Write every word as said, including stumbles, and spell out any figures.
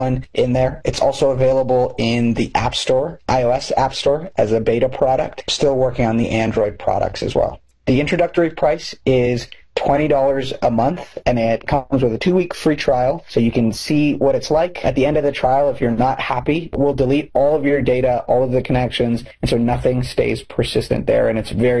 in there. It's also available in the App Store, iOS App Store, as a beta product. Still working on the Android products as well. The introductory price is twenty dollars a month, and it comes with a two-week free trial, so you can see what it's like. At the end of the trial, if you're not happy, we'll delete all of your data, all of the connections, and so nothing stays persistent there, and it's very